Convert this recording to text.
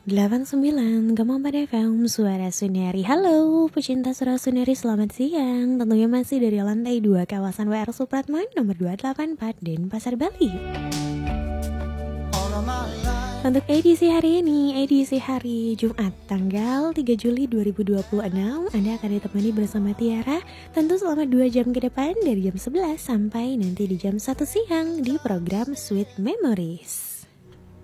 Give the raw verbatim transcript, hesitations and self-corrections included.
delapan puluh sembilan koma empat F M Suara Suneri. Halo pecinta Suara Suneri, selamat siang. Tentunya masih dari lantai dua kawasan W R Supratman nomor dua delapan empat Denpasar, Bali. Untuk edisi hari ini, edisi hari Jumat tanggal tiga Juli dua ribu dua puluh enam, Anda akan ditemani bersama Tiara tentu selama dua jam ke depan dari jam sebelas sampai nanti di jam satu siang di program Sweet Memories.